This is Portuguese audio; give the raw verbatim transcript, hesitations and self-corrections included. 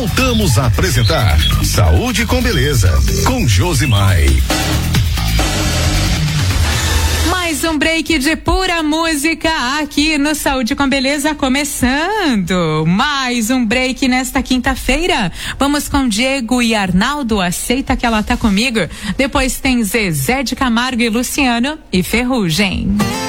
voltamos a apresentar Saúde com Beleza, com Josimai. Mais um break de pura música aqui no Saúde com Beleza, começando mais um break nesta quinta-feira. Vamos com Diego e Arnaldo, Aceita Que Ela Tá Comigo. Depois tem Zezé de Camargo e Luciano e Ferrugem.